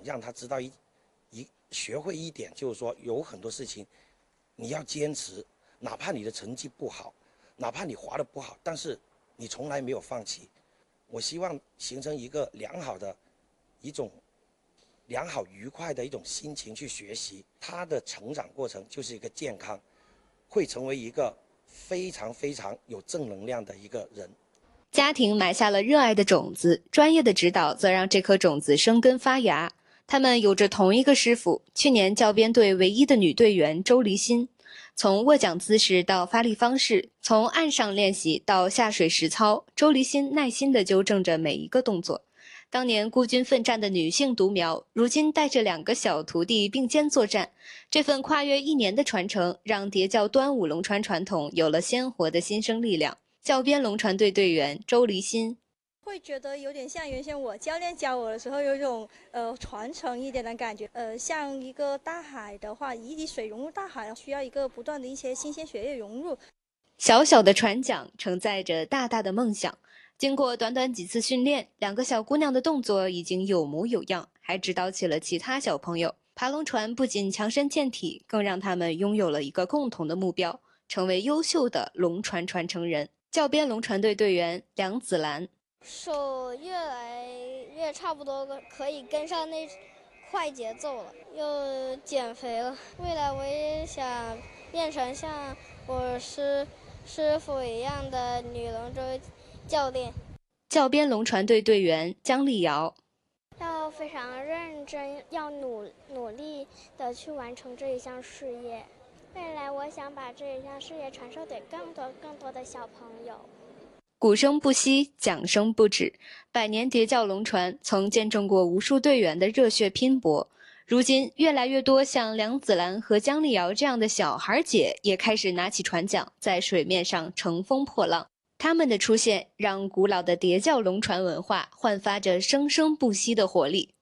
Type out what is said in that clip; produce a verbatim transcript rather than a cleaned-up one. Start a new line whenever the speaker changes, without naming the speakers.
让他知道一一学会一点，就是说有很多事情你要坚持，哪怕你的成绩不好，哪怕你滑得不好，但是你从来没有放弃。我希望形成一个良好的一种良好愉快的一种心情去学习，他的成长过程就是一个健康，会成为一个非常非常有正能量的一个人。
家庭埋下了热爱的种子，专业的指导则让这颗种子生根发芽。他们有着同一个师傅，去年教鞭队唯一的女队员周黎欣。从握桨姿势到发力方式，从岸上练习到下水实操，周黎欣耐心地纠正着每一个动作。当年孤军奋战的女性独苗，如今带着两个小徒弟并肩作战。这份跨越一年的传承，让叠教端午龙船传统有了鲜活的新生力量。教鞭龙船队队员周黎欣
会觉得有点像原先我教练教我的时候，有一种呃传承一点的感觉。呃，像一个大海的话，一滴水融入大海，需要一个不断的一些新鲜血液融入。
小小的船桨承载着大大的梦想。经过短短几次训练，两个小姑娘的动作已经有模有样，还指导起了其他小朋友。爬龙船不仅强身健体，更让他们拥有了一个共同的目标，成为优秀的龙船传承人。教鞭龙船队队员梁子兰，
手越来越差不多可以跟上那快节奏了，又减肥了。未来我也想变成像我师师傅一样的女龙舟教练。
教鞭龙船队队员姜丽瑶，
要非常认真，要努努力的去完成这一项事业。未来我想把这一项事业传授给更多更多的小朋友。
鼓声不息，桨声不止，百年叠教龙船曾见证过无数队员的热血拼搏。如今，越来越多像梁子兰和姜丽瑶这样的小孩姐也开始拿起船桨，在水面上乘风破浪。他们的出现，让古老的叠教龙船文化焕发着生生不息的活力。